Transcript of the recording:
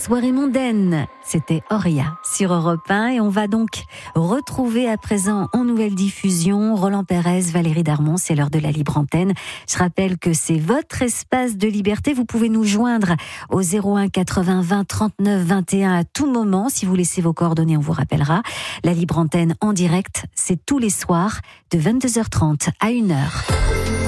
soirée mondaine. C'était Auria sur Europe 1 et on va donc retrouver à présent en nouvelle diffusion Roland Pérez, Valérie Darmon, c'est l'heure de la libre antenne. Je rappelle que c'est votre espace de liberté. Vous pouvez nous joindre au 01 80 20 39 21 à tout moment. Si vous laissez vos coordonnées, on vous rappellera. La libre antenne en direct, c'est tous les soirs de 22h30 à 1h.